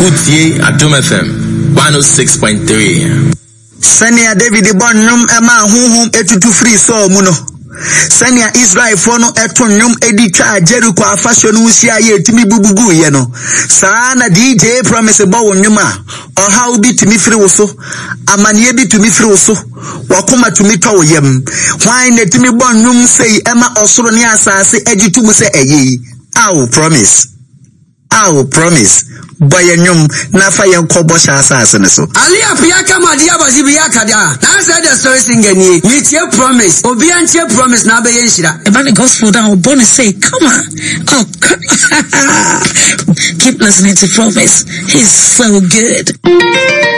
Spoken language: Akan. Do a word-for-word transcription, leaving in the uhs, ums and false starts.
Woodie Adom F M one oh six point three. Senia David Bonum Emma Hum etutu free so muno. Senia Israel fono eto nyum editwa Jericho afashion usia ye timi bubugu ye no. Sana D J promise bo nyuma. Oha ubi timi free wo amanie bi tumi free wo wakoma tumi to yem. Why ne timi bon nyum sei Emma osoro ne asase egitu mu se eyi. Aw promise. Aw promise. Boy nyum na fa yen kobo sha asase ne so. Ali apiaka madia bazibiaka da. Na say the story singani. We tie promise. Obi antie promise na be yen shira. If the gospel down bonus say come on. Oh keep listening to Promise. He's so good.